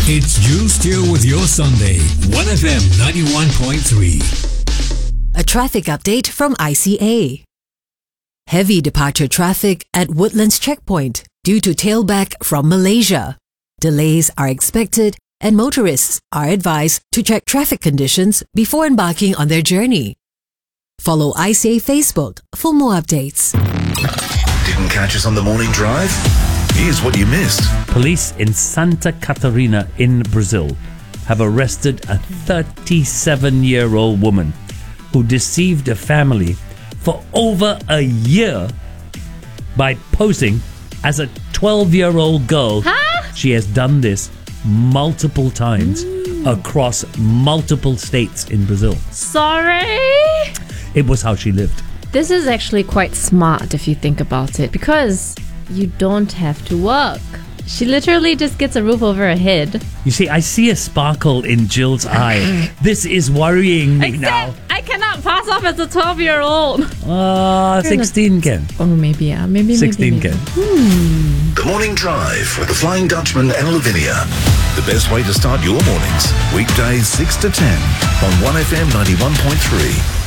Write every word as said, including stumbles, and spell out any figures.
It's Jules Steer with your Sunday. one F M ninety-one point three. A traffic update from I C A. Heavy departure traffic at Woodlands Checkpoint due to tailback from Malaysia. Delays are expected and motorists are advised to check traffic conditions before embarking on their journey. Follow I C A Facebook for more updates. Didn't catch us on the morning drive? Here's what you missed. Police in Santa Catarina in Brazil have arrested a thirty-seven-year-old woman who deceived a family for over a year by posing as a twelve-year-old girl. Huh? She has done this multiple times mm. across multiple states in Brazil. Sorry? It was how she lived. This is actually quite smart if you think about it, because you don't have to work. She literally just gets a roof over her head. You see, I see a sparkle in Jill's eye. This is worrying me Except now. I cannot pass off as a twelve-year-old. Uh, sixteen can. Oh, maybe, yeah. Maybe, sixteen maybe, maybe. can. Hmm. The Morning Drive with the Flying Dutchman and Lavinia. The best way to start your mornings. Weekdays six to ten on one F M ninety-one point three.